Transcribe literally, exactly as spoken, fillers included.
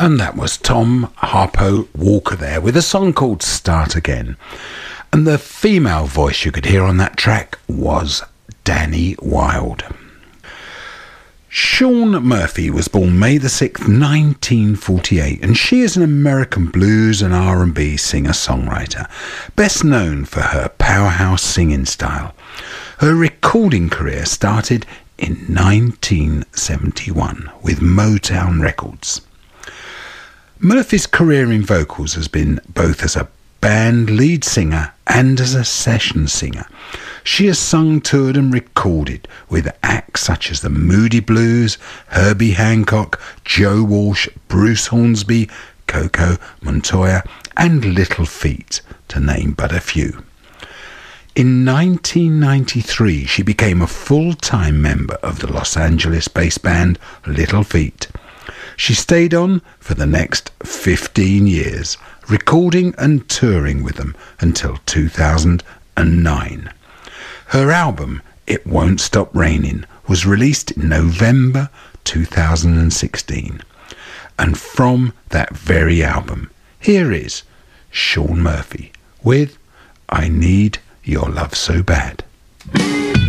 And that was Tom Harpo Walker there with a song called Start Again. And the female voice you could hear on that track was Danny Wilde. Shawn Murphy was born May the sixth, nineteen forty-eight, and she is an American blues and R and B singer-songwriter, best known for her powerhouse singing style. Her recording career started in nineteen seventy-one with Motown Records. Murphy's career in vocals has been both as a band lead singer and as a session singer. She has sung, toured and recorded with acts such as the Moody Blues, Herbie Hancock, Joe Walsh, Bruce Hornsby, Coco Montoya and Little Feat, to name but a few. In nineteen ninety-three, she became a full-time member of the Los Angeles-based band Little Feat. She stayed on for the next fifteen years, recording and touring with them until two thousand nine. Her album, It Won't Stop Raining, was released in November two thousand sixteen. And from that very album, here is Shawn Murphy with I Need Your Love So Bad.